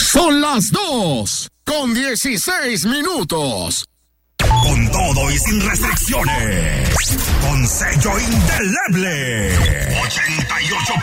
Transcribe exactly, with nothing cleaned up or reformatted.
Son las dos con dieciséis minutos. Con todo y sin restricciones. Con sello indeleble. ochenta y ocho